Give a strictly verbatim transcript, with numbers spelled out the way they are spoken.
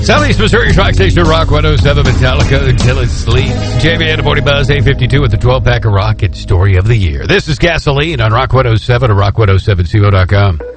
Southeast Missouri Rock Station, Rock one oh seven, Metallica, Until It Sleeps. Jamie and the Morning Buzz, eight fifty-two with the twelve-pack of rock and story of the year. This is Gasoline on Rock one oh seven and rock one oh seven C O dot com.